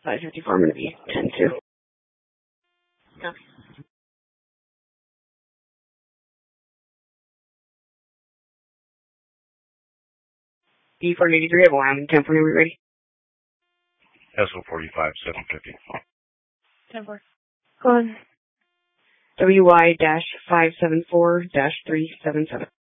554, I'm going to be 10-2. Okay. B483 at Wyoming, 10-4, are we ready? SO45, 750. 10-4. Go on. WY-574-377.